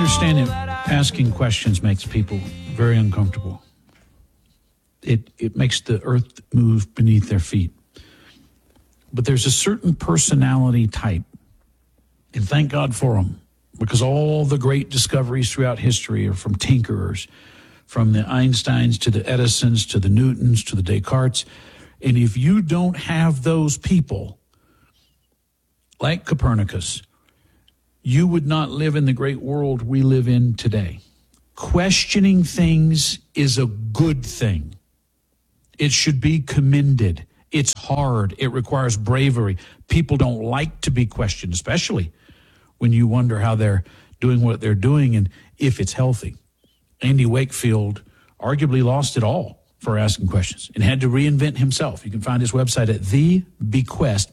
understand that asking questions makes people very uncomfortable. It makes the earth move beneath their feet. But there's a certain personality type, and thank God for them, because all the great discoveries throughout history are from tinkerers, from the Einsteins to the Edisons to the Newtons to the Descartes. And if you don't have those people, like Copernicus, you would not live in the great world we live in today. Questioning things is a good thing. It should be commended. It's hard. It requires bravery. People don't like to be questioned, especially when you wonder how they're doing what they're doing and if it's healthy. Andy Wakefield arguably lost it all for asking questions and had to reinvent himself. You can find his website at thebequest,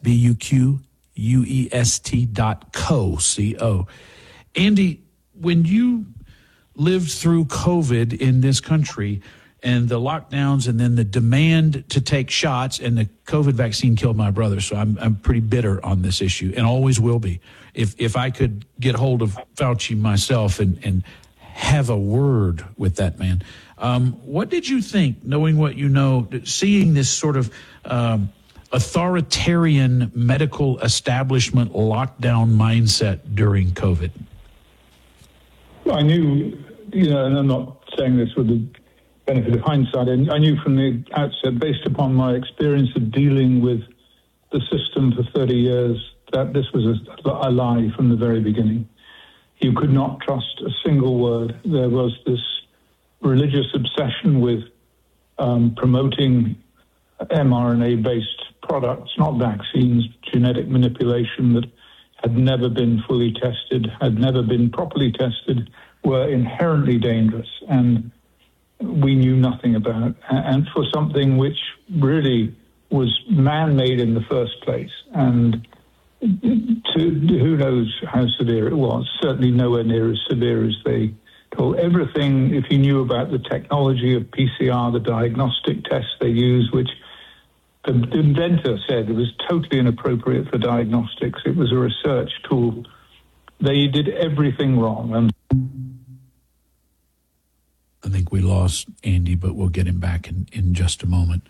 BUQUEST.co. Andy, when you lived through COVID in this country and the lockdowns and then the demand to take shots, and the COVID vaccine killed my brother, so I'm pretty bitter on this issue and always will be. If I could get hold of Fauci myself and have a word with that man. What did you think, knowing what you know, seeing this sort of authoritarian medical establishment lockdown mindset during COVID? Well, I knew, and I'm not saying this with the benefit of hindsight, I knew from the outset, based upon my experience of dealing with the system for 30 years, that this was a lie from the very beginning. You could not trust a single word. There was this religious obsession with promoting mRNA-based products, not vaccines, genetic manipulation that had never been fully tested, had never been properly tested, were inherently dangerous, and we knew nothing about. And for something which really was man-made in the first place, and who knows how severe it was, certainly nowhere near as severe as they told. Everything, if you knew about the technology of PCR, the diagnostic tests they use, which the inventor said it was totally inappropriate for diagnostics. It was a research tool. They did everything wrong. And I think we lost Andy, but we'll get him back in just a moment.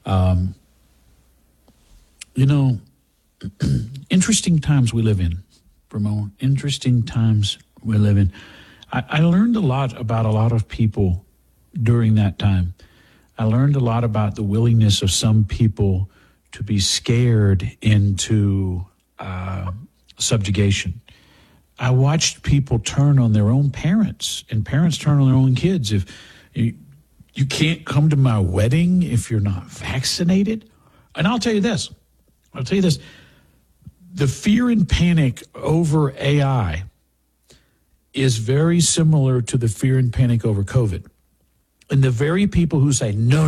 Interesting times we live in, Vermo. Interesting times we live in. I learned a lot about a lot of people during that time. I learned a lot about the willingness of some people to be scared into subjugation. I watched people turn on their own parents, and parents turn on their own kids. If you can't come to my wedding if you're not vaccinated. And I'll tell you this. The fear and panic over AI is very similar to the fear and panic over COVID. And the very people who say, no,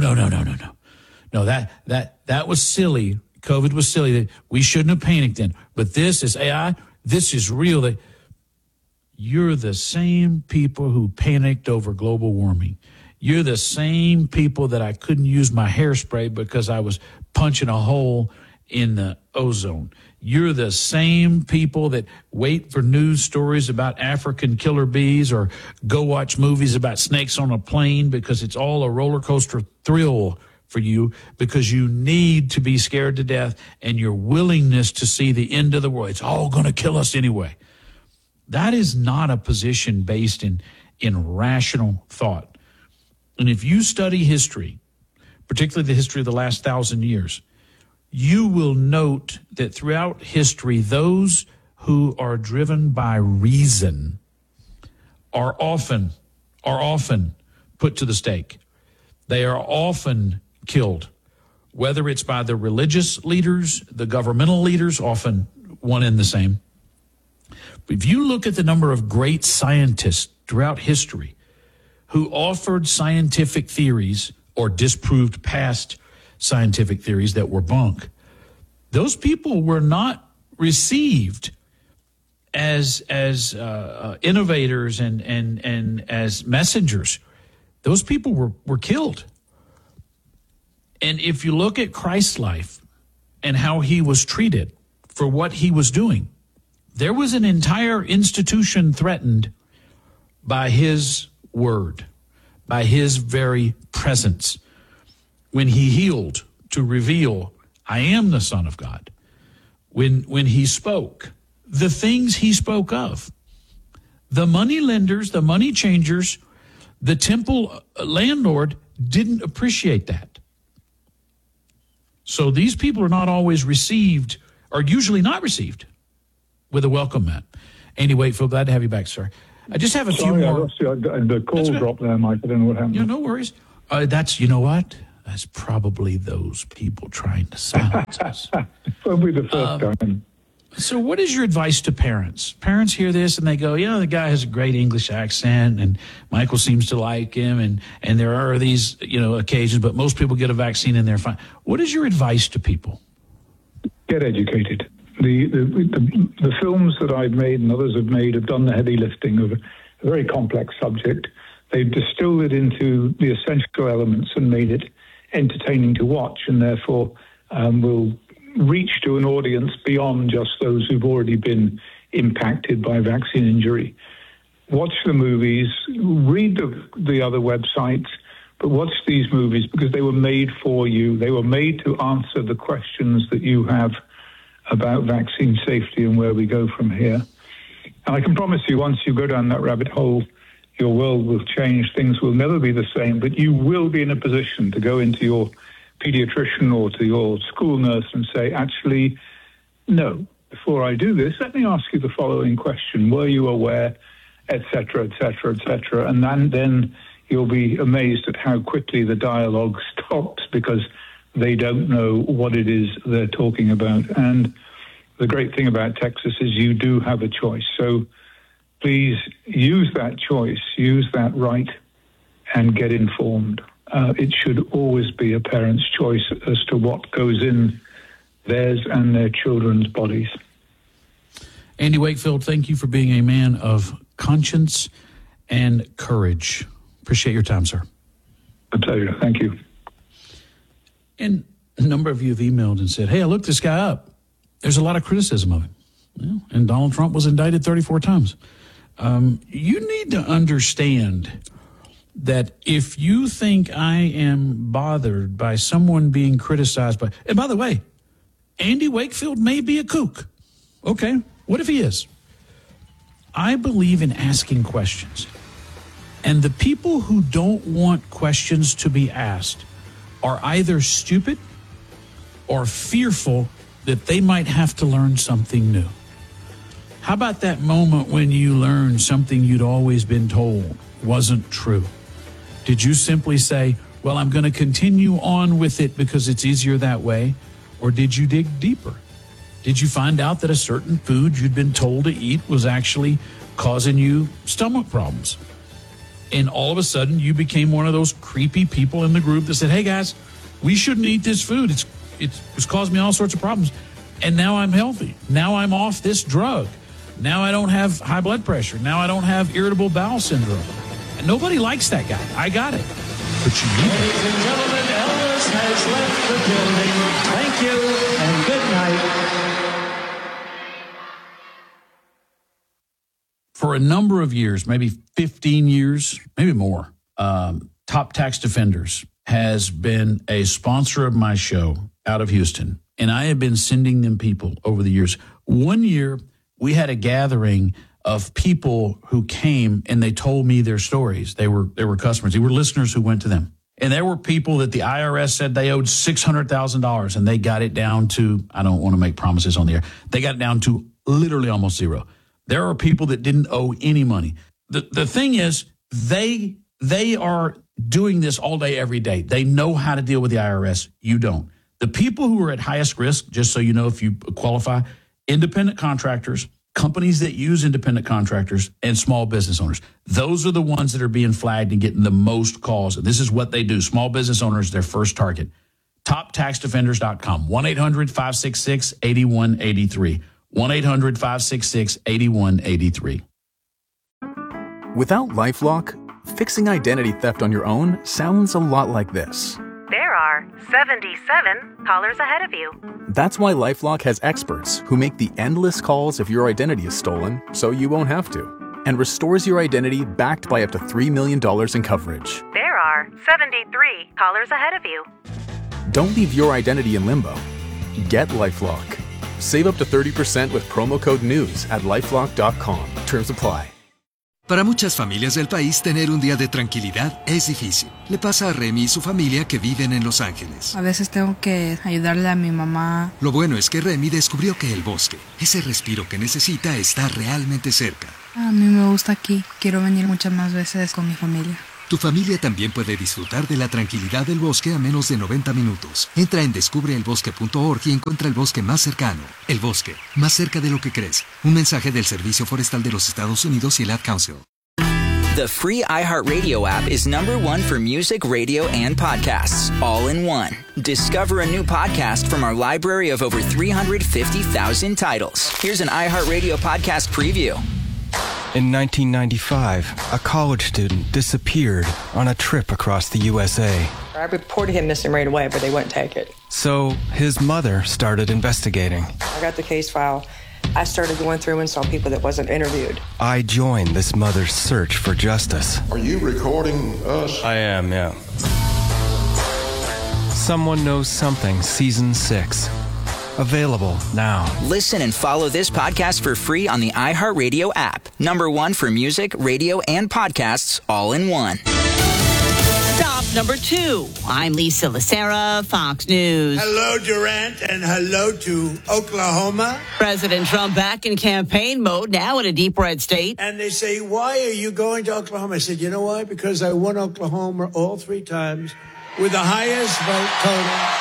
that was silly. COVID was silly. We shouldn't have panicked then. But this is AI. This is real. You're the same people who panicked over global warming. You're the same people that I couldn't use my hairspray because I was punching a hole in the ozone. You're the same people that wait for news stories about African killer bees or go watch movies about snakes on a plane because it's all a roller coaster thrill for you, because you need to be scared to death and your willingness to see the end of the world. It's all going to kill us anyway. That is not a position based in rational thought. And if you study history, particularly the history of the last 1,000 years, you will note that throughout history, those who are driven by reason are often put to the stake. They are often killed, whether it's by the religious leaders, the governmental leaders, often one and the same. If you look at the number of great scientists throughout history who offered scientific theories or disproved past scientific theories that were bunk, those people were not received as innovators and as messengers. Those people were killed. And if you look at Christ's life and how he was treated for what he was doing, there was an entire institution threatened by his word, by his very presence. When he healed, to reveal, I am the Son of God. When he spoke, the things he spoke of, the money lenders, the money changers, the temple landlord didn't appreciate that. So these people are not always received, or usually not received, with a welcome mat. Andy Wakefield, glad to have you back, sir. I just have a few more. I lost you. The call dropped there, Mike. I don't know what happened. Yeah, no worries. You know what? That's probably those people trying to silence us. Won't be the first time. So what is your advice to parents? Parents hear this and they go, the guy has a great English accent and Michael seems to like him and there are these, occasions, but most people get a vaccine and they're fine. What is your advice to people? Get educated. The films that I've made and others have made have done the heavy lifting of a very complex subject. They've distilled it into the essential elements and made it entertaining to watch, and therefore will reach to an audience beyond just those who've already been impacted by vaccine injury. Watch the movies, read the other websites, but watch these movies because they were made for you. They were made to answer the questions that you have about vaccine safety and where we go from here. And I can promise you, once you go down that rabbit hole, your world will change. Things will never be the same, but you will be in a position to go into your pediatrician or to your school nurse and say, actually, no, before I do this, let me ask you the following question. Were you aware, et cetera, et cetera, et cetera? And then you'll be amazed at how quickly the dialogue stops because they don't know what it is they're talking about. And the great thing about Texas is you do have a choice. So please use that choice, use that right, and get informed. It should always be a parent's choice as to what goes in theirs and their children's bodies. Andy Wakefield, thank you for being a man of conscience and courage. Appreciate your time, sir. A pleasure. Thank you. And a number of you have emailed and said, hey, I looked this guy up. There's a lot of criticism of him. Well, and Donald Trump was indicted 34 times. You need to understand that if you think I am bothered by someone being criticized by, and by the way, Andy Wakefield may be a kook. Okay, what if he is? I believe in asking questions. And the people who don't want questions to be asked are either stupid or fearful that they might have to learn something new. How about that moment when you learned something you'd always been told wasn't true? Did you simply say, well, I'm going to continue on with it because it's easier that way? Or did you dig deeper? Did you find out that a certain food you'd been told to eat was actually causing you stomach problems? And all of a sudden, you became one of those creepy people in the group that said, hey, guys, we shouldn't eat this food. It's caused me all sorts of problems. And now I'm healthy. Now I'm off this drug. Now I don't have high blood pressure. Now I don't have irritable bowel syndrome. And nobody likes that guy. I got it. But you need it. Ladies and gentlemen, Elvis has left the building. Thank you and good night. For a number of years, maybe 15 years, maybe more, Top Tax Defenders has been a sponsor of my show out of Houston. And I have been sending them people over the years. One year, we had a gathering of people who came and they told me their stories. They were customers. They were listeners who went to them. And there were people that the IRS said they owed $600,000 and they got it down to, I don't want to make promises on the air. They got it down to literally almost zero. There are people that didn't owe any money. The thing is, they are doing this all day, every day. They know how to deal with the IRS. You don't. The people who are at highest risk, just so you know if you qualify, independent contractors, companies that use independent contractors, and small business owners. Those are the ones that are being flagged and getting the most calls. And this is what they do. Small business owners, their first target. TopTaxDefenders.com. 1-800-566-8183. 1-800-566-8183. Without LifeLock, fixing identity theft on your own sounds a lot like this. There are 77 callers ahead of you. That's why LifeLock has experts who make the endless calls if your identity is stolen, so you won't have to. and restores your identity backed by up to $3 million in coverage. There are 73 callers ahead of you. Don't leave your identity in limbo. Get LifeLock. Save up to 30% with promo code NEWS at LifeLock.com. Terms apply. Para muchas familias del país, tener un día de tranquilidad es difícil. Le pasa a Remy y su familia que viven en Los Ángeles. A veces tengo que ayudarle a mi mamá. Lo bueno es que Remy descubrió que el bosque, ese respiro que necesita, está realmente cerca. A mí me gusta aquí. Quiero venir muchas más veces con mi familia. Tu familia también puede disfrutar de la tranquilidad del bosque a menos de 90 minutos. Entra en descubreelbosque.org y encuentra el bosque más cercano. El bosque, más cerca de lo que crees. Un mensaje del Servicio Forestal de los Estados Unidos y el Ad Council. The free iHeartRadio app is #1 for music, radio, and podcasts, all in one. Discover a new podcast from our library of over 350,000 titles. Here's an iHeartRadio podcast preview. In 1995, a college student disappeared on a trip across the USA. I reported him missing right away, but they wouldn't take it. So his mother started investigating. I got the case file. I started going through and saw people that wasn't interviewed. I joined this mother's search for justice. Are you recording us? I am, yeah. Someone Knows Something, Season 6. Available now. Listen and follow this podcast for free on the iHeartRadio app. #1 for music, radio, and podcasts, all in one. Stop number 2. I'm Lisa Lacera, Fox News. Hello, Durant, and hello to Oklahoma. President Trump back in campaign mode, now in a deep red state. And they say, why are you going to Oklahoma? I said, you know why? Because I won Oklahoma all 3 times with the highest vote total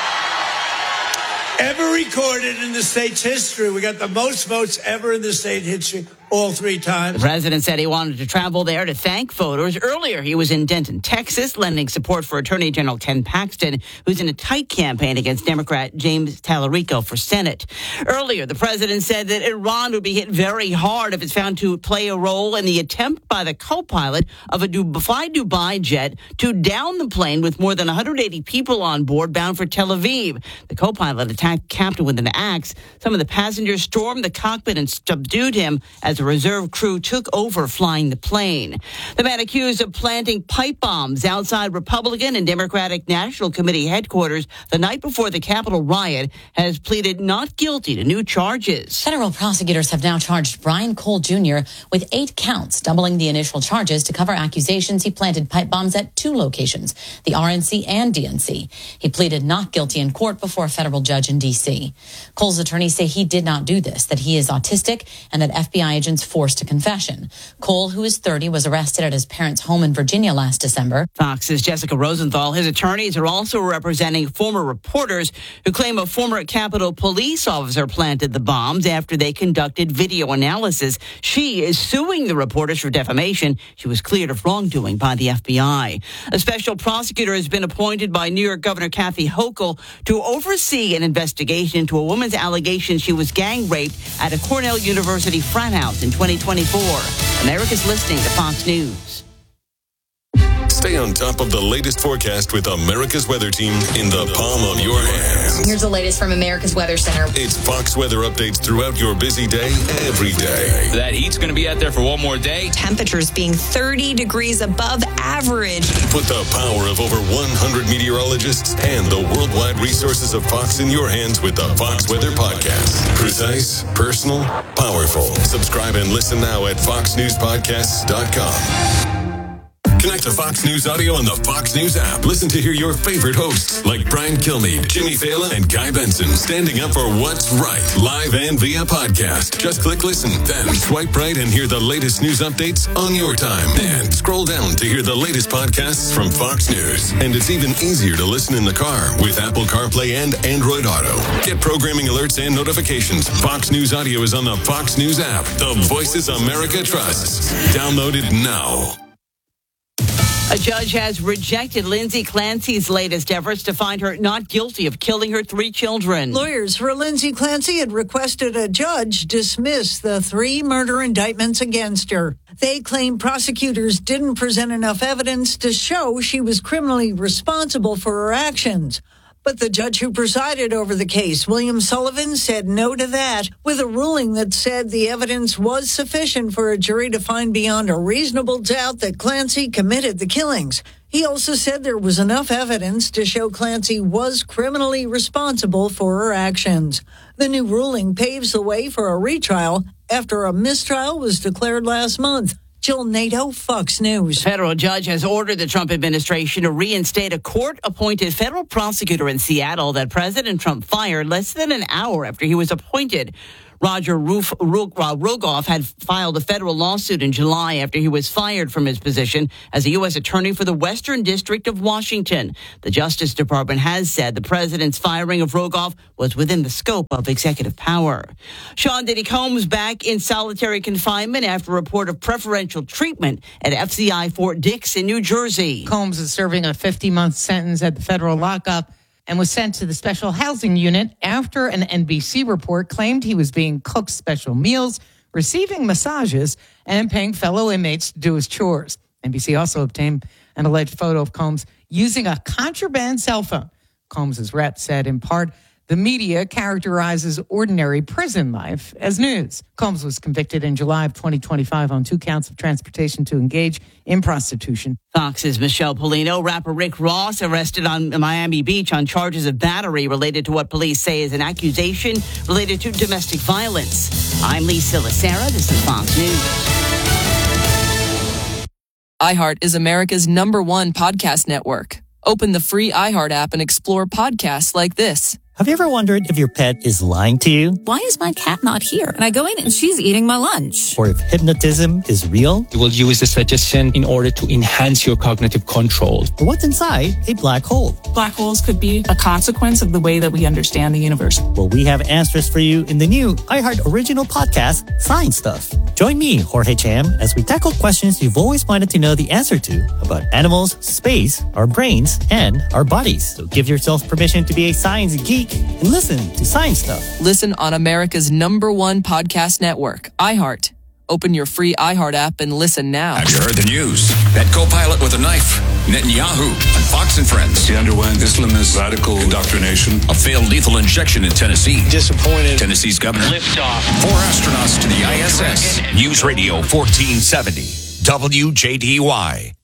ever recorded in the state's history. We got the most votes ever in the state history all 3 times. The president said he wanted to travel there to thank voters. Earlier, he was in Denton, Texas, lending support for Attorney General Ken Paxton, who's in a tight campaign against Democrat James Tallarico for Senate. Earlier, the president said that Iran would be hit very hard if it's found to play a role in the attempt by the co-pilot of a Fly Dubai jet to down the plane with more than 180 people on board bound for Tel Aviv. The co-pilot attacked the captain with an axe. Some of the passengers stormed the cockpit and subdued him as a reserve crew took over flying the plane. The man accused of planting pipe bombs outside Republican and Democratic National Committee headquarters the night before the Capitol riot has pleaded not guilty to new charges. Federal prosecutors have now charged Brian Cole Jr. with 8 counts, doubling the initial charges to cover accusations he planted pipe bombs at 2 locations, the RNC and DNC. He pleaded not guilty in court before a federal judge in D.C. Cole's attorneys say he did not do this, that he is autistic, and that FBI agents forced a confession. Cole, who is 30, was arrested at his parents' home in Virginia last December. Fox's Jessica Rosenthal. His attorneys are also representing former reporters who claim a former Capitol police officer planted the bombs after they conducted video analysis. She is suing the reporters for defamation. She was cleared of wrongdoing by the FBI. A special prosecutor has been appointed by New York Governor Kathy Hochul to oversee an investigation into a woman's allegation she was gang raped at a Cornell University frat house in 2024. America's listening to Fox News. Stay on top of the latest forecast with America's Weather Team in the palm of your hands. Here's the latest from America's Weather Center. It's Fox weather updates throughout your busy day, every day. That heat's going to be out there for one more day. Temperatures being 30 degrees above average. Put the power of over 100 meteorologists and the worldwide resources of Fox in your hands with the Fox Weather Podcast. Precise, personal, powerful. Subscribe and listen now at foxnewspodcasts.com. Connect to Fox News Audio on the Fox News app. Listen to hear your favorite hosts like Brian Kilmeade, Jimmy Fallon, and Guy Benson standing up for what's right, live and via podcast. Just click listen, then swipe right and hear the latest news updates on your time. And scroll down to hear the latest podcasts from Fox News. And it's even easier to listen in the car with Apple CarPlay and Android Auto. Get programming alerts and notifications. Fox News Audio is on the Fox News app. The voices America trusts. Download it now. A judge has rejected Lindsay Clancy's latest efforts to find her not guilty of killing her 3 children. Lawyers for Lindsay Clancy had requested a judge dismiss the 3 murder indictments against her. They claim prosecutors didn't present enough evidence to show she was criminally responsible for her actions. But the judge who presided over the case, William Sullivan, said no to that, with a ruling that said the evidence was sufficient for a jury to find beyond a reasonable doubt that Clancy committed the killings. He also said there was enough evidence to show Clancy was criminally responsible for her actions. The new ruling paves the way for a retrial after a mistrial was declared last month. Jill Nato, Fox News. A federal judge has ordered the Trump administration to reinstate a court-appointed federal prosecutor in Seattle that President Trump fired less than an hour after he was appointed. Roger Rogoff had filed a federal lawsuit in July after he was fired from his position as a U.S. attorney for the Western District of Washington. The Justice Department has said the president's firing of Rogoff was within the scope of executive power. Sean Diddy Combs back in solitary confinement after a report of preferential treatment at FCI Fort Dix in New Jersey. Combs is serving a 50-month sentence at the federal lockup and was sent to the special housing unit after an NBC report claimed he was being cooked special meals, receiving massages, and paying fellow inmates to do his chores. NBC also obtained an alleged photo of Combs using a contraband cell phone. Combs' rep said, in part, the media characterizes ordinary prison life as news. Combs was convicted in July of 2025 on 2 counts of transportation to engage in prostitution. Fox's Michelle Polino. Rapper Rick Ross arrested on Miami Beach on charges of battery related to what police say is an accusation related to domestic violence. I'm Lee Silasera. This is Fox News. iHeart is America's #1 podcast network. Open the free iHeart app and explore podcasts like this. Have you ever wondered if your pet is lying to you? Why is my cat not here? And I go in and she's eating my lunch. Or if hypnotism is real? You will use the suggestion in order to enhance your cognitive control. What's inside a black hole? Black holes could be a consequence of the way that we understand the universe. Well, we have answers for you in the new iHeart original podcast, Science Stuff. Join me, Jorge Cham, as we tackle questions you've always wanted to know the answer to about animals, space, our brains, and our bodies. So give yourself permission to be a science geek and listen to Science Stuff. Listen on America's #1 podcast network, iHeart. Open your free iHeart app and listen now. Have you heard the news? That co-pilot with a knife, Netanyahu, on Fox and Friends. He underwent Islamist radical indoctrination. A failed lethal injection in Tennessee. Disappointed. Tennessee's governor. Liftoff. 4 astronauts to the ISS. News Radio 1470. WJDY.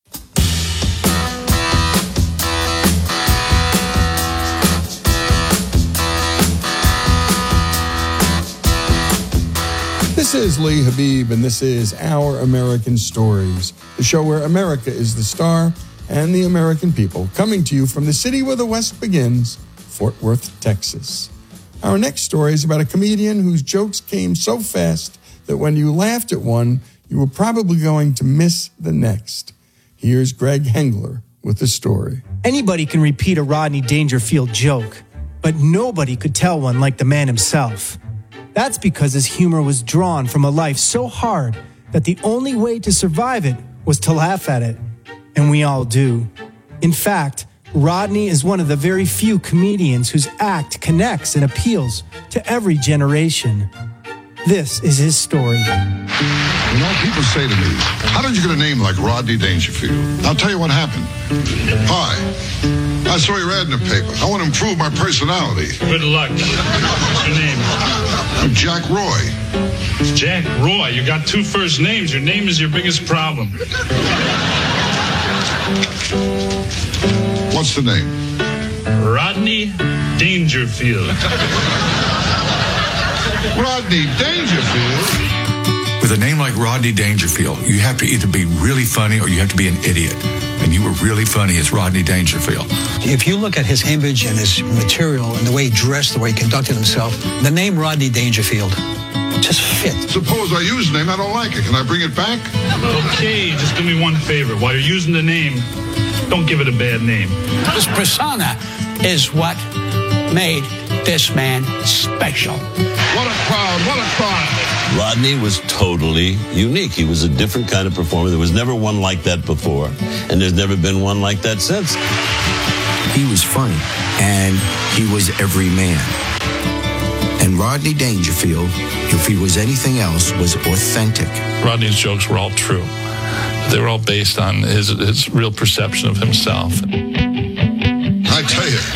This is Lee Habib, and this is Our American Stories, the show where America is the star and the American people, coming to you from the city where the West begins, Fort Worth, Texas. Our next story is about a comedian whose jokes came so fast that when you laughed at one, you were probably going to miss the next. Here's Greg Hengler with the story. Anybody can repeat a Rodney Dangerfield joke, but nobody could tell one like the man himself. That's because his humor was drawn from a life so hard that the only way to survive it was to laugh at it. And we all do. In fact, Rodney is one of the very few comedians whose act connects and appeals to every generation. This is his story. You know, people say to me, how did you get a name like Rodney Dangerfield? I'll tell you what happened. Hi, I saw your ad in the paper. I want to improve my personality. Good luck. What's your name? I'm Jack Roy. Jack Roy. You got 2 first names. Your name is your biggest problem. What's the name? Rodney Dangerfield. Rodney Dangerfield? With a name like Rodney Dangerfield, you have to either be really funny or you have to be an idiot. And you were really funny as Rodney Dangerfield. If you look at his image and his material and the way he dressed, the way he conducted himself, the name Rodney Dangerfield just fit. Suppose I use the name, I don't like it. Can I bring it back? Okay, just do me one favor. While you're using the name, don't give it a bad name. His persona is what made this man special. What a crowd, what a crowd. Rodney was totally unique. He was a different kind of performer. There was never one like that before, and there's never been one like that since. He was funny, and he was every man. And Rodney Dangerfield, if he was anything else, was authentic. Rodney's jokes were all true. They were all based on his real perception of himself. I tell you,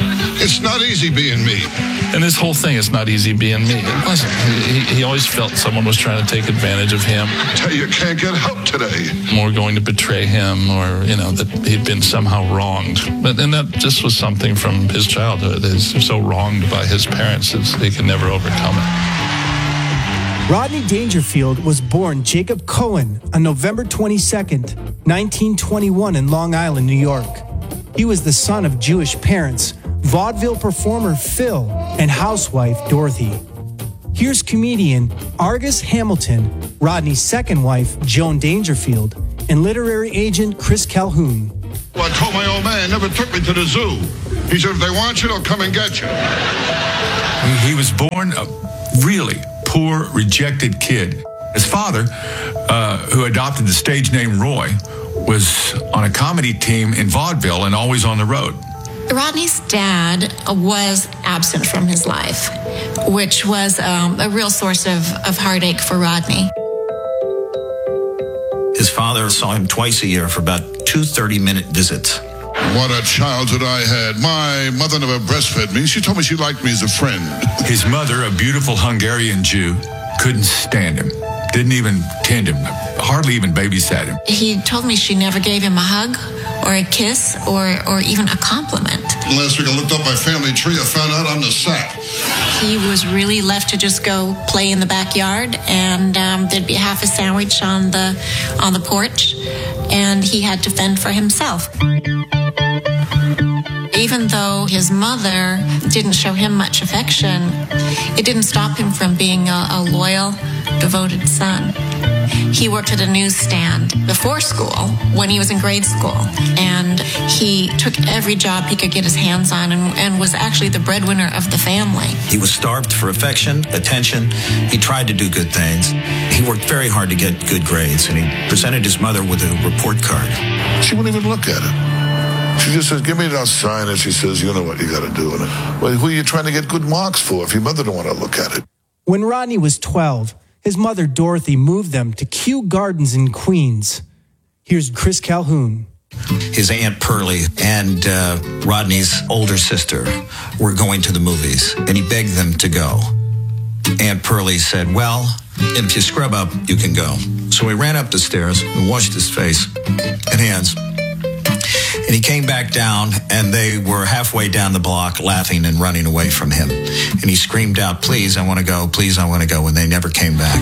It's not easy being me. And this whole thing, it's not easy being me. It wasn't. He always felt someone was trying to take advantage of him. Tell you can't get help today. Or going to betray him, or, that he'd been somehow wronged. And that just was something from his childhood. He's so wronged by his parents that he could never overcome it. Rodney Dangerfield was born Jacob Cohen on November 22nd, 1921 in Long Island, New York. He was the son of Jewish parents, vaudeville performer Phil, and housewife Dorothy. Here's comedian Argus Hamilton, Rodney's second wife, Joan Dangerfield, and literary agent Chris Calhoun. Well, I told my old man, never took me to the zoo. He said, if they want you, they'll come and get you. He was born a really poor, rejected kid. His father, who adopted the stage name Roy, was on a comedy team in vaudeville and always on the road. Rodney's dad was absent from his life, which was a real source of heartache for Rodney. His father saw him twice a year for about 2 30-minute visits. What a childhood I had. My mother never breastfed me. She told me she liked me as a friend. His mother, a beautiful Hungarian Jew, couldn't stand him. Didn't even tend him. Hardly even babysat him. He told me she never gave him a hug or a kiss or even a compliment. Last week I looked up my family tree. I found out I'm the sap. He was really left to just go play in the backyard, and there'd be half a sandwich on the porch, and he had to fend for himself. Even though his mother didn't show him much affection, it didn't stop him from being a loyal, devoted son. He worked at a newsstand before school when he was in grade school, and he took every job he could get his hands on and was actually the breadwinner of the family. He was starved for affection, attention. He tried to do good things. He worked very hard to get good grades, and he presented his mother with a report card. She wouldn't even look at it. She just says, give me that sign, and she says, you know what you got to do. Well, who are you trying to get good marks for if your mother don't want to look at it? When Rodney was 12, his mother Dorothy moved them to Kew Gardens in Queens. Here's Chris Calhoun. His Aunt Pearlie and Rodney's older sister were going to the movies, and he begged them to go. Aunt Pearlie said, well, if you scrub up, you can go. So he ran up the stairs and washed his face and hands. And he came back down, and they were halfway down the block laughing and running away from him. And he screamed out, please, I want to go, please, I want to go, and they never came back.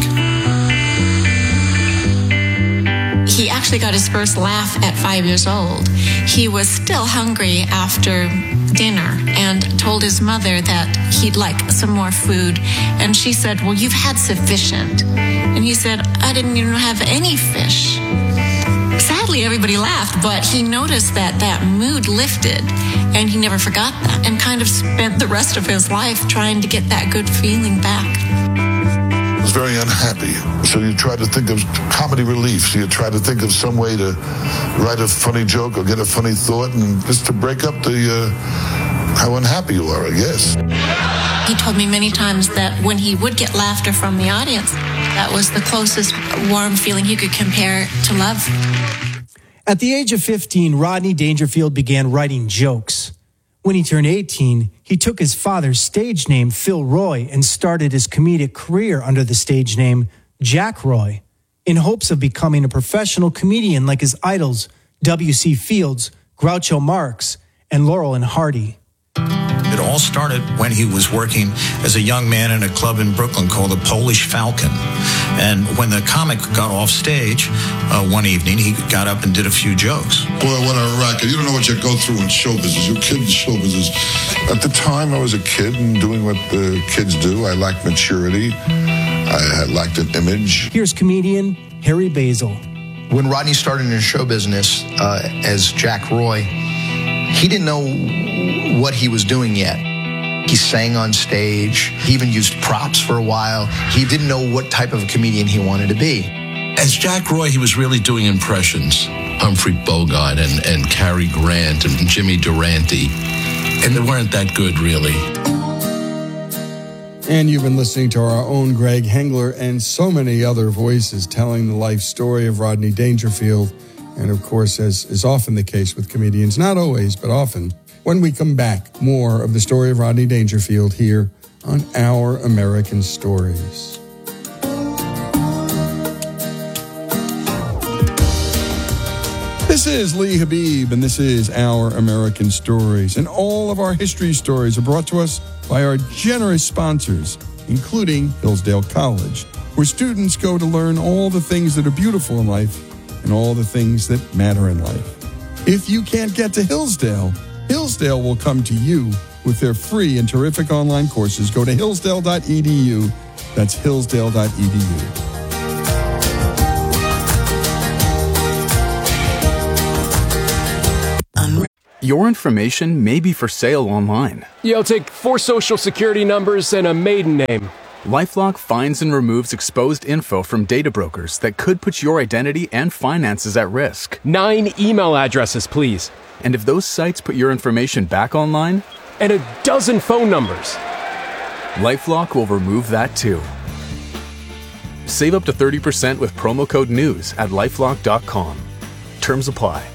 He actually got his first laugh at 5 years old. He was still hungry after dinner and told his mother that he'd like some more food. And she said, well, you've had sufficient. And he said, I didn't even have any fish. Sadly, everybody laughed, but he noticed that mood lifted, and he never forgot that, and kind of spent the rest of his life trying to get that good feeling back. I was very unhappy, so you try to think of comedy relief. So you try to think of some way to write a funny joke or get a funny thought, and just to break up the how unhappy you are, I guess. He told me many times that when he would get laughter from the audience, that was the closest warm feeling he could compare to love. At the age of 15, Rodney Dangerfield began writing jokes. When he turned 18, he took his father's stage name, Phil Roy, and started his comedic career under the stage name Jack Roy, in hopes of becoming a professional comedian like his idols, W.C. Fields, Groucho Marx, and Laurel and Hardy. It all started when he was working as a young man in a club in Brooklyn called the Polish Falcon. And when the comic got off stage one evening, he got up and did a few jokes. Boy, what a racket. You don't know what you go through in show business. You kid in show business. At the time, I was a kid and doing what the kids do. I lacked maturity. I lacked an image. Here's comedian Harry Basil. When Rodney started in show business as Jack Roy, he didn't know what he was doing yet. He sang on stage. He even used props for a while. He didn't know what type of a comedian he wanted to be. As Jack Roy, he was really doing impressions. Humphrey Bogart and Cary Grant and Jimmy Durante. And they weren't that good, really. And you've been listening to our own Greg Hengler and so many other voices telling the life story of Rodney Dangerfield. And of course, as is often the case with comedians, not always, but often, When we come back, more of the story of Rodney Dangerfield here on Our American Stories. This is Lee Habib, and this is Our American Stories. And all of our history stories are brought to us by our generous sponsors, including Hillsdale College, where students go to learn all the things that are beautiful in life and all the things that matter in life. If you can't get to Hillsdale, Hillsdale will come to you with their free and terrific online courses. Go to hillsdale.edu. That's hillsdale.edu. Your information may be for sale online. Yeah, I'll take 4 social security numbers and a maiden name. LifeLock finds and removes exposed info from data brokers that could put your identity and finances at risk. 9 email addresses, please. And if those sites put your information back online? And a dozen phone numbers. LifeLock will remove that too. Save up to 30% with promo code NEWS at LifeLock.com. Terms apply.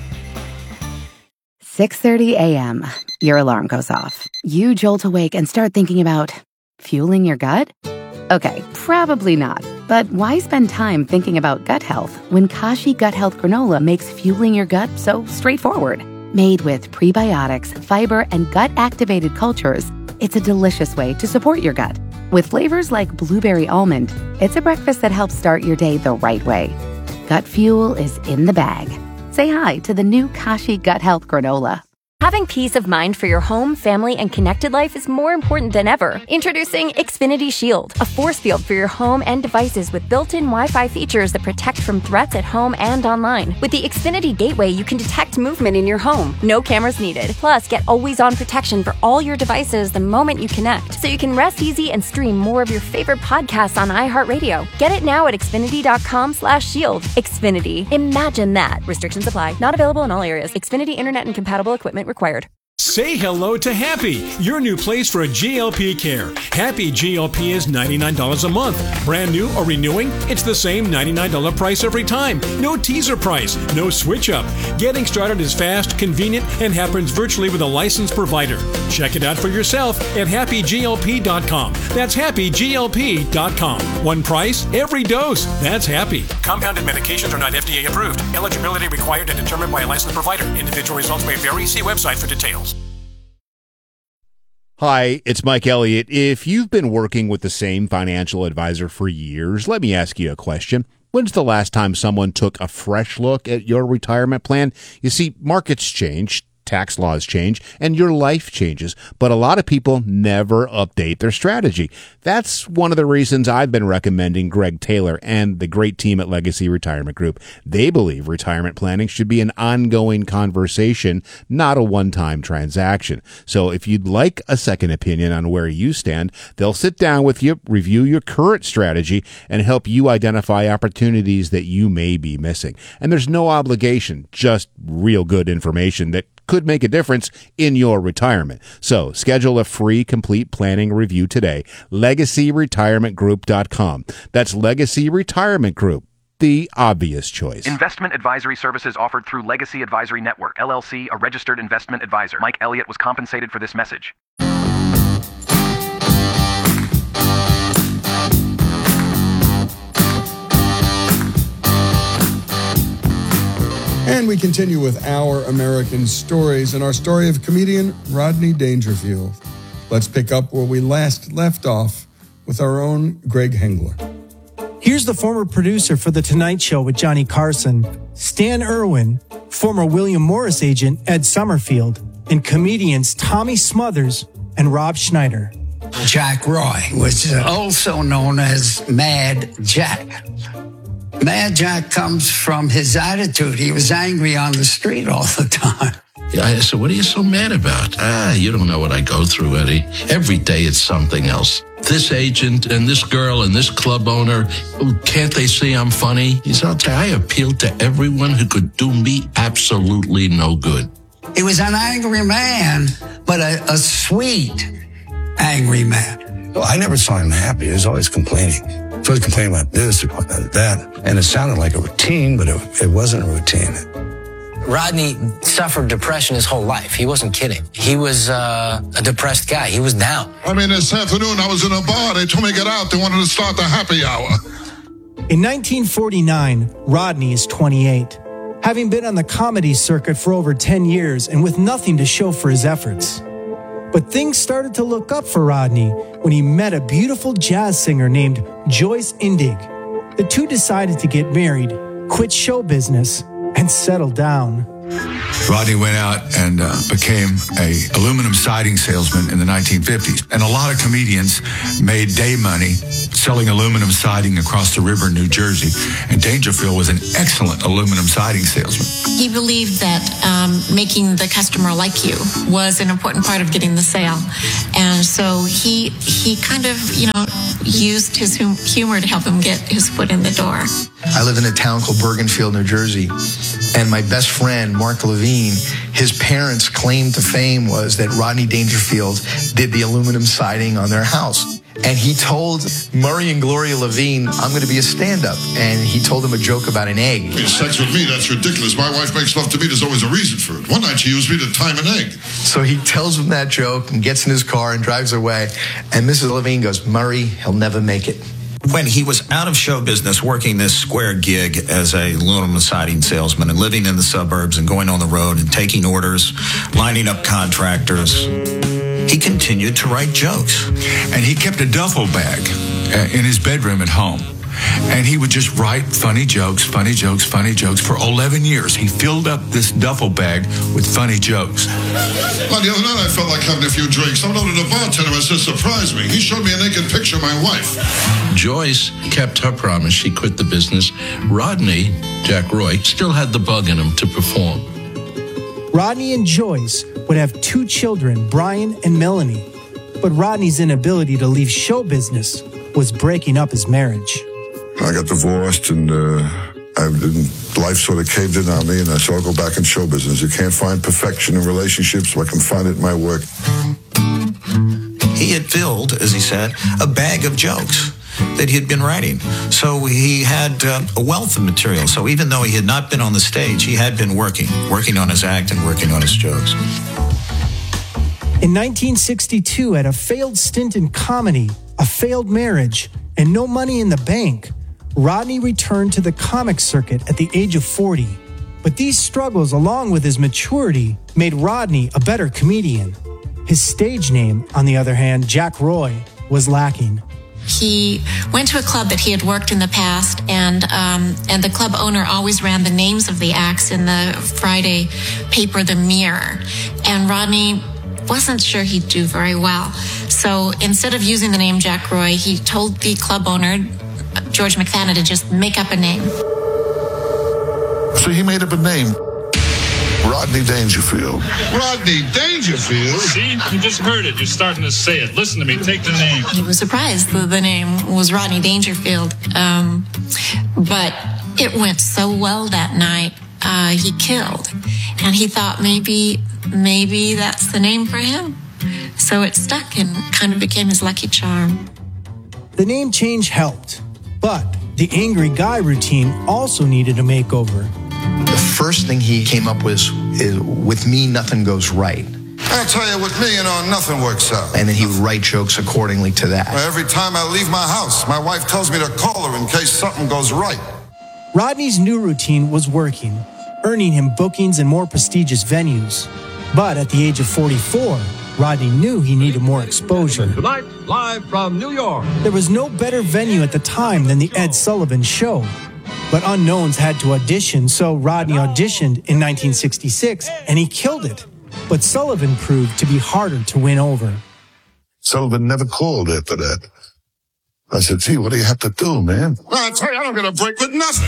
6:30 a.m. Your alarm goes off. You jolt awake and start thinking about fueling your gut? Okay, probably not. But why spend time thinking about gut health when Kashi Gut Health Granola makes fueling your gut so straightforward? Made with prebiotics, fiber, and gut-activated cultures, it's a delicious way to support your gut. With flavors like blueberry almond, it's a breakfast that helps start your day the right way. Gut fuel is in the bag. Say hi to the new Kashi Gut Health Granola. Having peace of mind for your home, family, and connected life is more important than ever. Introducing Xfinity Shield, a force field for your home and devices with built-in Wi-Fi features that protect from threats at home and online. With the Xfinity Gateway, you can detect movement in your home. No cameras needed. Plus, get always-on protection for all your devices the moment you connect, so you can rest easy and stream more of your favorite podcasts on iHeartRadio. Get it now at Xfinity.com/shield. Xfinity. Imagine that. Restrictions apply. Not available in all areas. Xfinity Internet and compatible equipment required. Say hello to Happy, your new place for GLP care. Happy GLP is $99 a month. Brand new or renewing, it's the same $99 price every time. No teaser price, no switch up. Getting started is fast, convenient, and happens virtually with a licensed provider. Check it out for yourself at happyglp.com. That's happyglp.com. One price, every dose. That's Happy. Compounded medications are not FDA approved. Eligibility required and determined by a licensed provider. Individual results may vary. See website for details. Hi, it's Mike Elliott. If you've been working with the same financial advisor for years, let me ask you a question. When's the last time someone took a fresh look at your retirement plan? You see, markets change, tax laws change, and your life changes, but a lot of people never update their strategy. That's one of the reasons I've been recommending Greg Taylor and the great team at Legacy Retirement Group. They believe retirement planning should be an ongoing conversation, not a one-time transaction. So if you'd like a second opinion on where you stand, they'll sit down with you, review your current strategy, and help you identify opportunities that you may be missing. And there's no obligation, just real good information that could make a difference in your retirement. So schedule a free complete planning review today. LegacyRetirementGroup.com. That's Legacy Retirement Group, the obvious choice. Investment advisory services offered through Legacy Advisory Network, LLC, a registered investment advisor. Mike Elliott was compensated for this message. And we continue with Our American Stories and our story of comedian Rodney Dangerfield. Let's pick up where we last left off with our own Greg Hengler. Here's the former producer for The Tonight Show with Johnny Carson, Stan Irwin, former William Morris agent Ed Summerfield, and comedians Tommy Smothers and Rob Schneider. Jack Roy was also known as Mad Jack. Mad Jack comes from his attitude. He was angry on the street all the time. Yeah, I said, what are you so mad about? You don't know what I go through, Eddie. Every day it's something else. This agent and this girl and this club owner, can't they see I'm funny? He said, I'll tell you, I appealed to everyone who could do me absolutely no good. He was an angry man, but a sweet angry man. Well, I never saw him happy. He was always complaining. He was always complaining about this, about that. And it sounded like a routine, but it wasn't a routine. Rodney suffered depression his whole life. He wasn't kidding. He was a depressed guy. He was down. I mean, this afternoon I was in a bar. They told me to get out. They wanted to start the happy hour. In 1949, Rodney is 28, having been on the comedy circuit for over 10 years and with nothing to show for his efforts. But things started to look up for Rodney when he met a beautiful jazz singer named Joyce Indig. The two decided to get married, quit show business, and settle down. Rodney went out and became a aluminum siding salesman in the 1950s. And a lot of comedians made day money selling aluminum siding across the river in New Jersey. And Dangerfield was an excellent aluminum siding salesman. He believed that making the customer like you was an important part of getting the sale. And so he kind of, used his humor to help him get his foot in the door. I live in a town called Bergenfield, New Jersey, and my best friend, Mark Levine, his parents' claim to fame was that Rodney Dangerfield did the aluminum siding on their house. And he told Murray and Gloria Levine, I'm going to be a stand-up. And he told them a joke about an egg. You sex with me, that's ridiculous. My wife makes love to me, there's always a reason for it. One night she used me to time an egg. So he tells them that joke and gets in his car and drives away. And Mrs. Levine goes, Murray, he'll never make it. When he was out of show business, working this square gig as a aluminum siding salesman and living in the suburbs and going on the road and taking orders, lining up contractors, he continued to write jokes. And he kept a duffel bag in his bedroom at home. And he would just write funny jokes for 11 years. He filled up this duffel bag with funny jokes. Well, the other night I felt like having a few drinks. I noted the bartender and said, surprise me. He showed me a naked picture of my wife. Joyce kept her promise. She quit the business. Rodney, Jack Roy, still had the bug in him to perform. Rodney and Joyce would have 2 children, Brian and Melanie. But Rodney's inability to leave show business was breaking up his marriage. I got divorced and life sort of caved in on me, and so I'll go back in show business. You can't find perfection in relationships, so I can find it in my work. He had filled, as he said, a bag of jokes that he had been writing. So he had a wealth of material. So even though he had not been on the stage, he had been working on his act and working on his jokes. In 1962, at a failed stint in comedy, a failed marriage, and no money in the bank, Rodney returned to the comic circuit at the age of 40. But these struggles, along with his maturity, made Rodney a better comedian. His stage name, on the other hand, Jack Roy, was lacking. He went to a club that he had worked in the past, and the club owner always ran the names of the acts in the Friday paper, The Mirror. And Rodney wasn't sure he'd do very well. So instead of using the name Jack Roy, he told the club owner, George McFadden, to just make up a name. So he made up a name. Rodney Dangerfield. Rodney Dangerfield? See? You just heard it. You're starting to say it. Listen to me. Take the name. He was surprised that the name was Rodney Dangerfield. But it went so well that night, he killed. And he thought maybe that's the name for him. So it stuck and kind of became his lucky charm. The name change helped, but the angry guy routine also needed a makeover. The first thing he came up with is, with me, nothing goes right. I'll tell you, with me, nothing works out. And then he would write jokes accordingly to that. Every time I leave my house, my wife tells me to call her in case something goes right. Rodney's new routine was working, earning him bookings in more prestigious venues. But at the age of 44, Rodney knew he needed more exposure. Tonight, live from New York. There was no better venue at the time than the Ed Sullivan Show. But unknowns had to audition, so Rodney auditioned in 1966, and he killed it. But Sullivan proved to be harder to win over. Sullivan never called after that. I said, gee, what do you have to do, man? Well, I tell you, I don't get a break with nothing.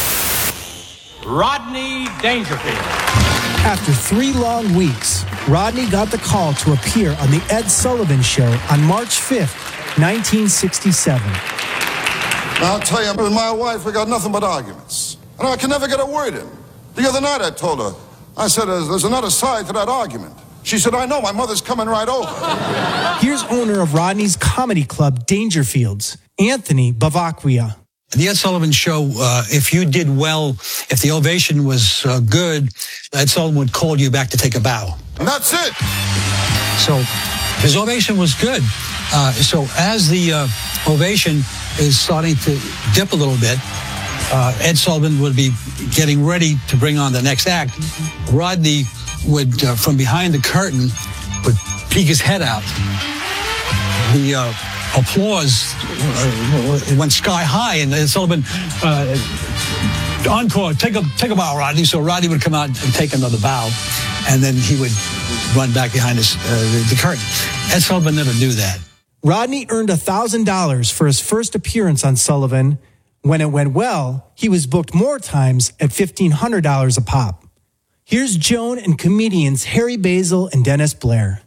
Rodney Dangerfield. After 3 long weeks, Rodney got the call to appear on the Ed Sullivan Show on March 5th, 1967. I'll tell you, with my wife, we got nothing but arguments. And I can never get a word in. The other night I told her, I said, there's another side to that argument. She said, I know, my mother's coming right over. Here's owner of Rodney's comedy club, Dangerfields, Anthony Bavacquia. The Ed Sullivan Show, if you did well, if the ovation was good, Ed Sullivan would call you back to take a bow. And that's it. So his ovation was good. So as the ovation is starting to dip a little bit, Ed Sullivan would be getting ready to bring on the next act. Rodney would, from behind the curtain, would peek his head out. The applause went sky high, and Ed Sullivan, encore, take a bow, Rodney. So Rodney would come out and take another bow, and then he would run back behind the curtain. Ed Sullivan never knew that. Rodney earned $1,000 for his first appearance on Sullivan. When it went well, he was booked more times at $1,500 a pop. Here's Joan and comedians Harry Basil and Dennis Blair.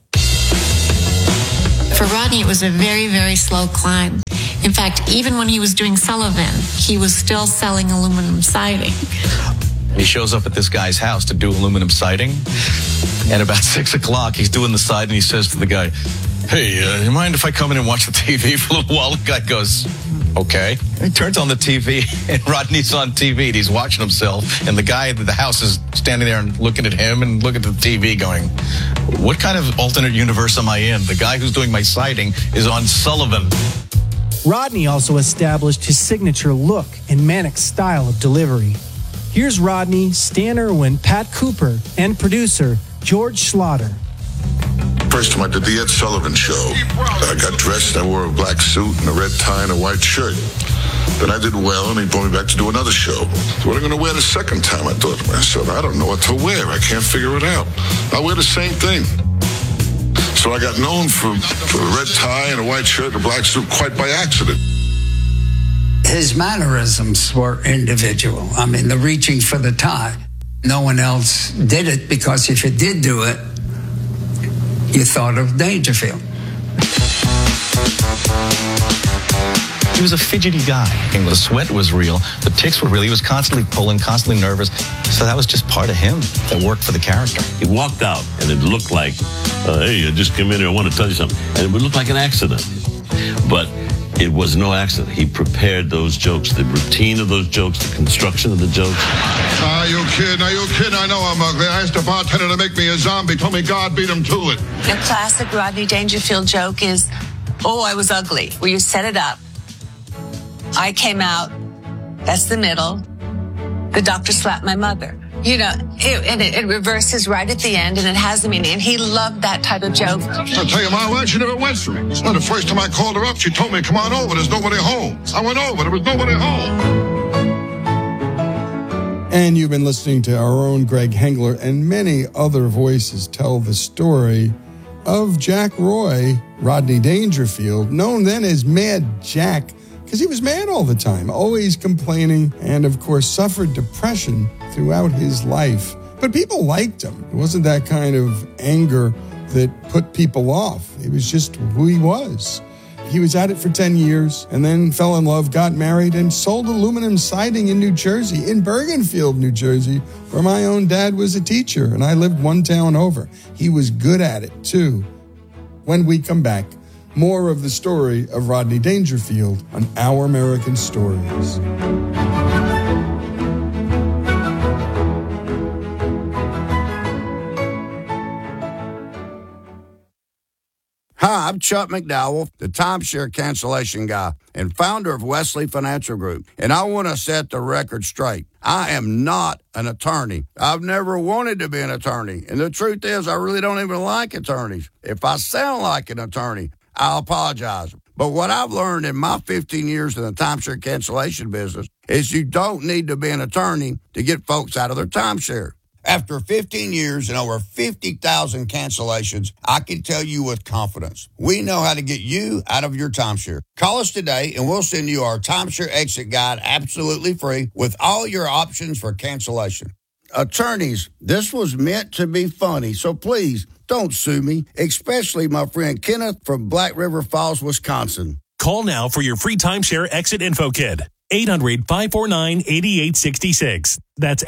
For Rodney, it was a very, very slow climb. In fact, even when he was doing Sullivan, he was still selling aluminum siding. He shows up at this guy's house to do aluminum siding. And about 6 o'clock, he's doing the siding. He says to the guy, hey, you mind if I come in and watch the TV for a little while? The guy goes, okay. And he turns on the TV, and Rodney's on TV, and he's watching himself. And the guy at the house is standing there and looking at him and looking at the TV going, what kind of alternate universe am I in? The guy who's doing my siding is on Sullivan. Rodney also established his signature look and manic style of delivery. Here's Rodney, Stan Irwin, Pat Cooper, and producer George Schlatter. First time I did the Ed Sullivan Show, I got dressed, I wore a black suit and a red tie and a white shirt. Then I did well, and he brought me back to do another show. So what am I going to wear the second time? I thought to myself, I don't know what to wear. I can't figure it out. I'll wear the same thing. So I got known for a red tie and a white shirt and a black suit quite by accident. His mannerisms were individual. I mean, the reaching for the tie. No one else did it, because if you did do it, you thought of Dangerfield. He was a fidgety guy. And the sweat was real. The tics were real. He was constantly pulling, constantly nervous. So that was just part of him that worked for the character. He walked out, and it looked like, hey, I just came in here, I want to tell you something. And it would look like an accident. But it was no accident. He prepared those jokes, the routine of those jokes, the construction of the jokes. Are you kidding? Are you kidding? I know I'm ugly. I asked a bartender to make me a zombie. Told me God beat him to it. The classic Rodney Dangerfield joke is, oh, I was ugly. Where you set it up. I came out. That's the middle. The doctor slapped my mother. You know, it reverses right at the end, and it has the meaning. And he loved that type of joke. I'll tell you, my wife, she never went for me. The first time I called her up, she told me, come on over. There's nobody home. I went over. There was nobody home. And you've been listening to our own Greg Hengler, and many other voices tell the story of Jack Roy, Rodney Dangerfield, known then as Mad Jack, because he was mad all the time, always complaining, and of course suffered depression throughout his life. But people liked him. It wasn't that kind of anger that put people off. It was just who he was. He was at it for 10 years and then fell in love, got married, and sold aluminum siding in New Jersey, in Bergenfield, New Jersey, where my own dad was a teacher, and I lived one town over. He was good at it, too. When we come back, more of the story of Rodney Dangerfield on Our American Stories. Hi, I'm Chuck McDowell, the timeshare cancellation guy and founder of Wesley Financial Group. And I want to set the record straight. I am not an attorney. I've never wanted to be an attorney. And the truth is, I really don't even like attorneys. If I sound like an attorney, I apologize. But what I've learned in my 15 years in the timeshare cancellation business is you don't need to be an attorney to get folks out of their timeshare. After 15 years and over 50,000 cancellations, I can tell you with confidence, we know how to get you out of your timeshare. Call us today and we'll send you our timeshare exit guide absolutely free with all your options for cancellation. Attorneys, this was meant to be funny, so please don't sue me, especially my friend Kenneth from Black River Falls, Wisconsin. Call now for your free timeshare exit info kit. 800-549-8866. That's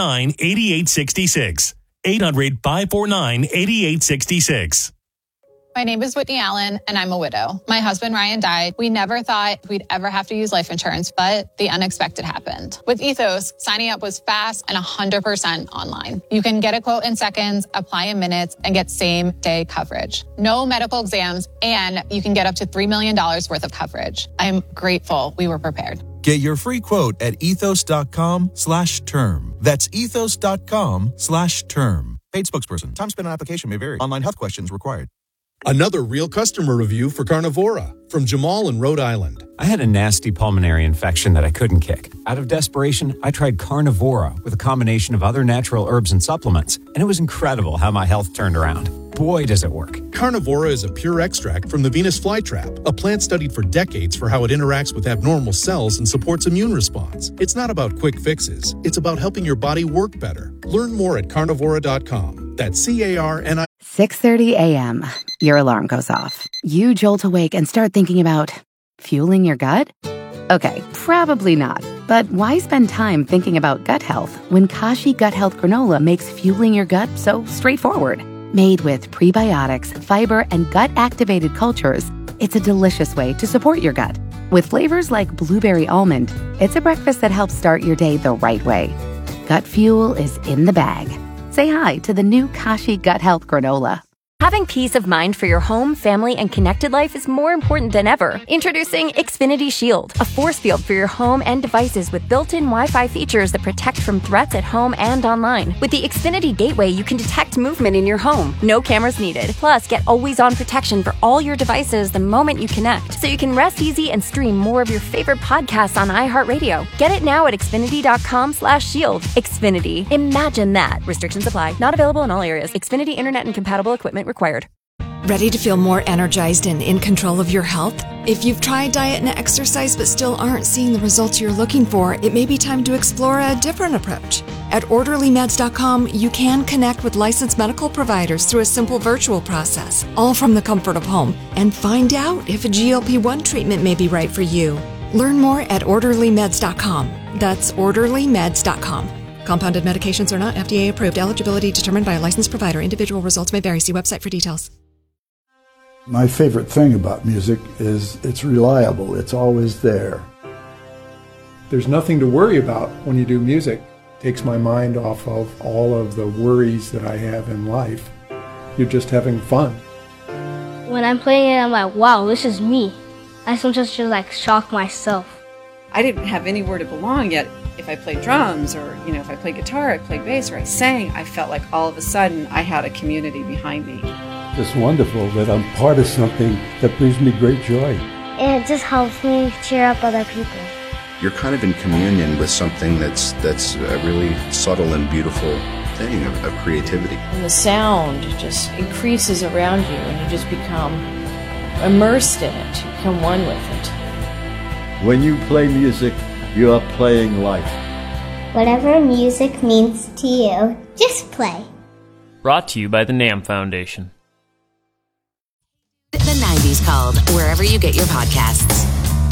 800-549-8866. 800-549-8866. My name is Whitney Allen, and I'm a widow. My husband, Ryan, died. We never thought we'd ever have to use life insurance, but the unexpected happened. With Ethos, signing up was fast and 100% online. You can get a quote in seconds, apply in minutes, and get same-day coverage. No medical exams, and you can get up to $3 million worth of coverage. I'm grateful we were prepared. Get your free quote at ethos.com/term. That's ethos.com/term. Paid spokesperson. Time spent on application may vary. Online health questions required. Another real customer review for Carnivora from Jamal in Rhode Island. I had a nasty pulmonary infection that I couldn't kick. Out of desperation, I tried Carnivora with a combination of other natural herbs and supplements, and it was incredible how my health turned around. Boy, does it work. Carnivora is a pure extract from the Venus flytrap, a plant studied for decades for how it interacts with abnormal cells and supports immune response. It's not about quick fixes. It's about helping your body work better. Learn more at carnivora.com. That's CARNI. 6:30 a.m. Your alarm goes off. You jolt awake and start thinking about fueling your gut? Okay, probably not. But why spend time thinking about gut health when Kashi Gut Health Granola makes fueling your gut so straightforward? Made with prebiotics, fiber, and gut-activated cultures, it's a delicious way to support your gut. With flavors like blueberry almond, it's a breakfast that helps start your day the right way. Gut fuel is in the bag. Say hi to the new Kashi Gut Health Granola. Having peace of mind for your home, family, and connected life is more important than ever. Introducing Xfinity Shield, a force field for your home and devices with built-in Wi-Fi features that protect from threats at home and online. With the Xfinity Gateway, you can detect movement in your home. No cameras needed. Plus, get always-on protection for all your devices the moment you connect, so you can rest easy and stream more of your favorite podcasts on iHeartRadio. Get it now at Xfinity.com/shield. Xfinity. Imagine that. Restrictions apply. Not available in all areas. Xfinity Internet and compatible equipment required. Ready to feel more energized and in control of your health? If you've tried diet and exercise but still aren't seeing the results you're looking for, it may be time to explore a different approach. At OrderlyMeds.com, you can connect with licensed medical providers through a simple virtual process, all from the comfort of home, and find out if a GLP-1 treatment may be right for you. Learn more at OrderlyMeds.com. That's OrderlyMeds.com. Compounded medications are not FDA approved. Eligibility determined by a licensed provider. Individual results may vary. See website for details. My favorite thing about music is it's reliable. It's always there. There's nothing to worry about when you do music. It takes my mind off of all of the worries that I have in life. You're just having fun. When I'm playing it, I'm like, wow, this is me. I sometimes just like shock myself. I didn't have anywhere to belong yet. If I played drums or, if I played guitar, I played bass, or I sang, I felt like all of a sudden I had a community behind me. It's wonderful that I'm part of something that brings me great joy. And it just helps me cheer up other people. You're kind of in communion with something that's a really subtle and beautiful thing of creativity. And the sound just increases around you and you just become immersed in it. You become one with it. When you play music, you are playing life. Whatever music means to you, just play. Brought to you by the NAMM Foundation. The 90s Called, wherever you get your podcasts.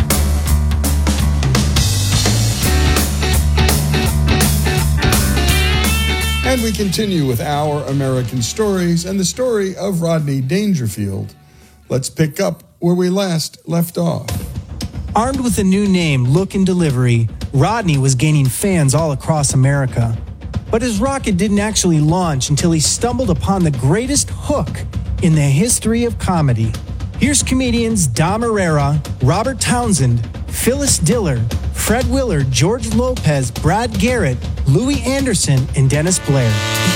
And we continue with Our American Stories and the story of Rodney Dangerfield. Let's pick up where we last left off. Armed with a new name, look, and delivery, Rodney was gaining fans all across America. But his rocket didn't actually launch until he stumbled upon the greatest hook in the history of comedy. Here's comedians Dom Herrera, Robert Townsend, Phyllis Diller, Fred Willard, George Lopez, Brad Garrett, Louis Anderson, and Dennis Blair.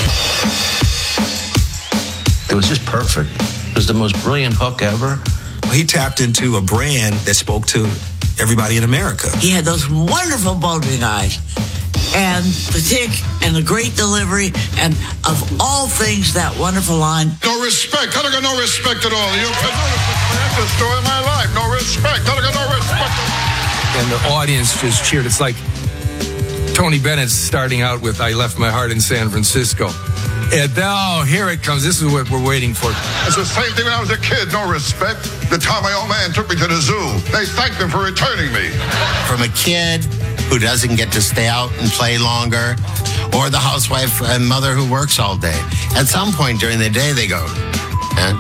It was just perfect. It was the most brilliant hook ever. He tapped into a brand that spoke to everybody in America. He had those wonderful bulging eyes and the tick and the great delivery and of all things that wonderful line. No respect. I don't got no respect at all. You have no respect. That's the story of my life. No respect. I don't got no respect. And the audience just cheered. It's like Tony Bennett's starting out with I Left My Heart in San Francisco. And now, here it comes. This is what we're waiting for. It's the same thing when I was a kid. No respect. The time my old man took me to the zoo. They thanked him for returning me. From a kid who doesn't get to stay out and play longer, or the housewife and mother who works all day. At some point during the day, they go,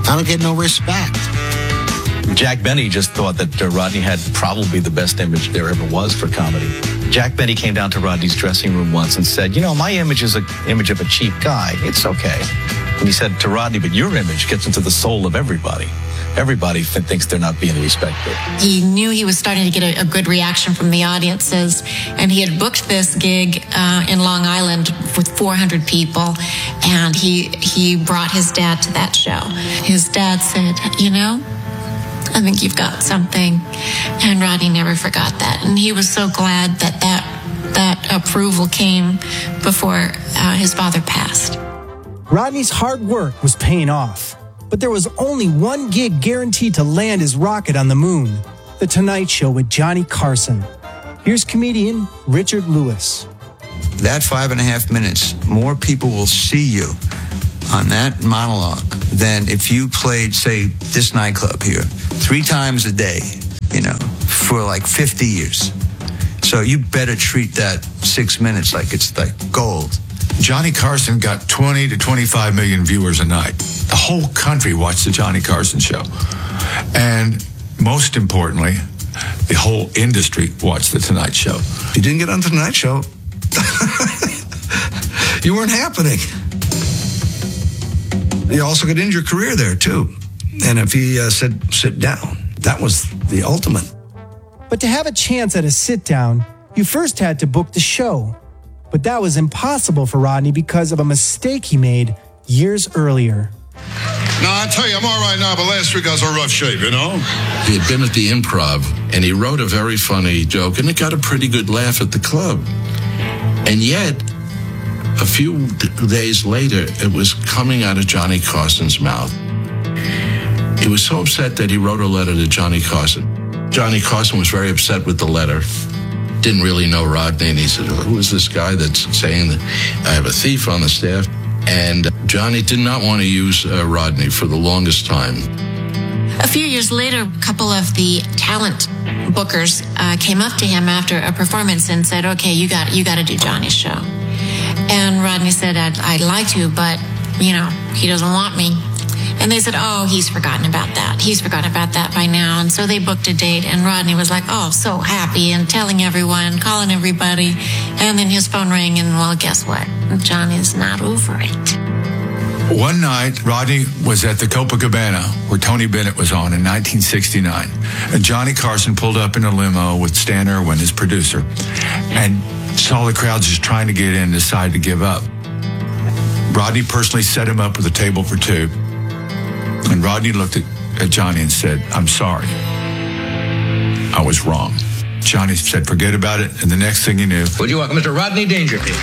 I don't get no respect. Jack Benny just thought that Rodney had probably the best image there ever was for comedy. Jack Benny came down to Rodney's dressing room once and said, you know, my image is an image of a cheap guy. It's okay. And he said to Rodney, but your image gets into the soul of everybody. Everybody thinks they're not being respected. He knew he was starting to get a good reaction from the audiences, and he had booked this gig in Long Island with 400 people, and he brought his dad to that show. His dad said, you know, I think you've got something. And Rodney never forgot that. And he was so glad that approval came before his father passed. Rodney's hard work was paying off, but there was only one gig guaranteed to land his rocket on the moon: The Tonight Show with Johnny Carson. Here's comedian Richard Lewis. That 5.5 minutes, more people will see you on that monologue than if you played, say, this nightclub here 3 times a day, you know, for like 50 years. So you better treat that 6 minutes like it's like gold. Johnny Carson got 20 to 25 million viewers a night. The whole country watched the Johnny Carson show. And most importantly, the whole industry watched the Tonight Show. If you didn't get on the Tonight Show, you weren't happening. You also could end your career there, too. And if he said, sit down, that was the ultimate. But to have a chance at a sit-down, you first had to book the show. But that was impossible for Rodney because of a mistake he made years earlier. No, I tell you, I'm all right now, but last week I was in rough shape, you know? He had been at the Improv, and he wrote a very funny joke, and it got a pretty good laugh at the club. And yet, a few days later, it was coming out of Johnny Carson's mouth. He was so upset that he wrote a letter to Johnny Carson. Johnny Carson was very upset with the letter. Didn't really know Rodney, and he said, who is this guy that's saying that I have a thief on the staff? And Johnny did not want to use Rodney for the longest time. A few years later, a couple of the talent bookers came up to him after a performance and said, okay, you got to do Johnny's show. And Rodney said, I'd like to, but, you know, he doesn't want me. And they said, oh, he's forgotten about that. He's forgotten about that by now. And so they booked a date, and Rodney was like, oh, so happy, and telling everyone, calling everybody. And then his phone rang, and, well, guess what? Johnny's not over it. One night, Rodney was at the Copacabana, where Tony Bennett was on in 1969. And Johnny Carson pulled up in a limo with Stan Irwin, his producer, and saw the crowd just trying to get in and decided to give up. Rodney personally set him up with a table for 2. And Rodney looked at Johnny and said, I'm sorry. I was wrong. Johnny said, forget about it. And the next thing he knew... Would you welcome Mr. Rodney Dangerfield?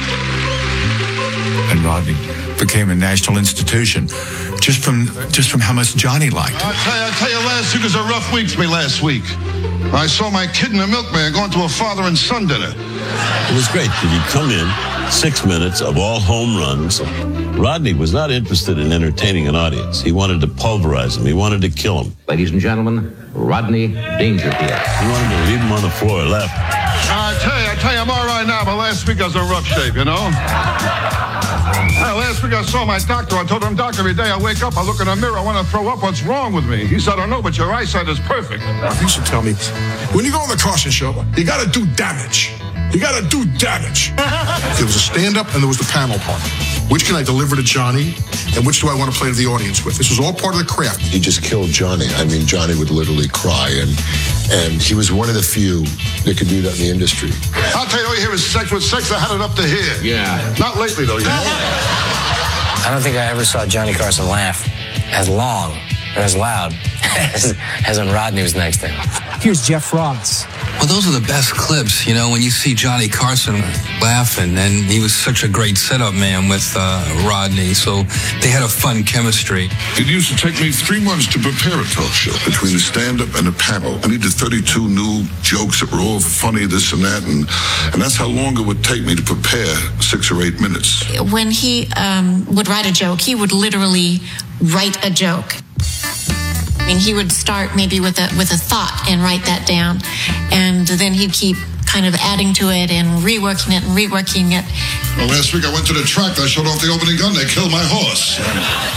And Rodney became a national institution just from how much Johnny liked him. I tell you, last week was a rough week for me last week. I saw my kid and the milkman going to a father and son dinner. It was great that he'd come in, 6 minutes of all home runs. Rodney was not interested in entertaining an audience. He wanted to pulverize them. He wanted to kill them. Ladies and gentlemen, Rodney Dangerfield. He wanted to leave him on the floor left. I tell you, I'm all right now, but last week I was in rough shape, you know? Last week I saw my doctor. I told him, Doc, every day I wake up, I look in the mirror, I want to throw up. What's wrong with me? He said, I don't know, but your eyesight is perfect. You should tell me, when you go on the Carson show, you got to do damage. You got to do damage. There was a stand-up and there was the panel part. Which can I deliver to Johnny, and which do I want to play to the audience with? This was all part of the craft. He just killed Johnny. I mean, Johnny would literally cry, and he was one of the few that could do that in the industry. I'll tell you, all you hear is sex. With sex, I had it up to here. Yeah. Not lately, though, you know? I don't think I ever saw Johnny Carson laugh as long or as loud as when Rodney was next to him. Here's Jeff Ross. Well, those are the best clips, you know, when you see Johnny Carson laughing, and he was such a great setup man with Rodney, so they had a fun chemistry. It used to take me 3 months to prepare a talk show. Between the stand-up and the panel, I needed 32 new jokes that were all funny, this and that, and that's how long it would take me to prepare 6 or 8 minutes. When he would write a joke, he would literally write a joke. I mean, he would start maybe with a thought and write that down, and then he'd keep kind of adding to it and reworking it. Well, last week I went to the track. I showed off the opening gun. They killed my horse.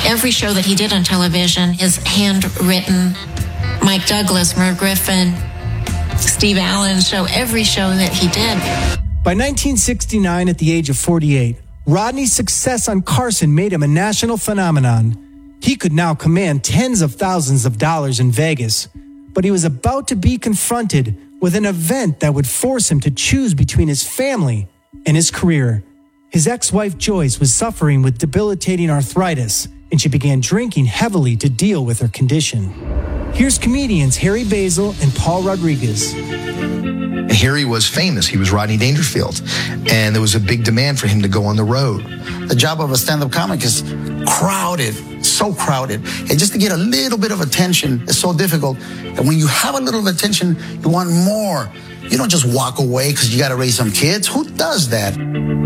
Every show that he did on television is handwritten. Mike Douglas, Merv Griffin, Steve Allen's show, every show that he did. By 1969, at the age of 48, Rodney's success on Carson made him a national phenomenon. He could now command tens of thousands of dollars in Vegas, but he was about to be confronted with an event that would force him to choose between his family and his career. His ex-wife Joyce was suffering with debilitating arthritis, and she began drinking heavily to deal with her condition. Here's comedians Harry Basil and Paul Rodriguez. Harry was famous. He was Rodney Dangerfield, and there was a big demand for him to go on the road. The job of a stand-up comic is crowded, so crowded. And just to get a little bit of attention is so difficult. And when you have a little attention, you want more. You don't just walk away because you got to raise some kids. Who does that?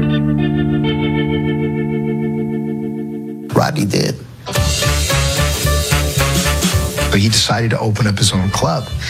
Rodney did. But he decided to open up his own club.